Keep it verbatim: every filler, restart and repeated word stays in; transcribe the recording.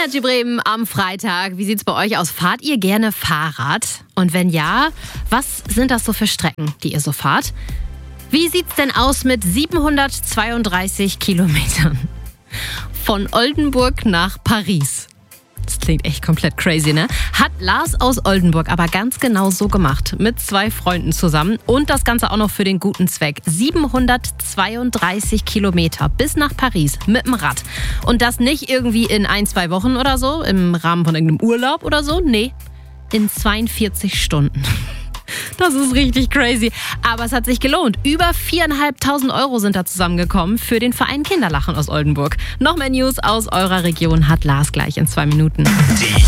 Energy Bremen am Freitag. Wie sieht's bei euch aus? Fahrt ihr gerne Fahrrad? Und wenn ja, was sind das so für Strecken, die ihr so fahrt? Wie sieht's denn aus mit siebenhundertzweiunddreißig Kilometern? Von Oldenburg nach Paris. Das klingt echt komplett crazy, ne? Hat Lars aus Oldenburg aber ganz genau so gemacht. Mit zwei Freunden zusammen. Und das Ganze auch noch für den guten Zweck. siebenhundertzweiunddreißig Kilometer bis nach Paris mit dem Rad. Und das nicht irgendwie in ein, zwei Wochen oder so, im Rahmen von irgendeinem Urlaub oder so. Nee, in zweiundvierzig Stunden. Das ist richtig crazy. Aber es hat sich gelohnt. Über viertausendfünfhundert Euro sind da zusammengekommen für den Verein Kinderlachen aus Oldenburg. Noch mehr News aus eurer Region hat Lars gleich in zwei Minuten. Die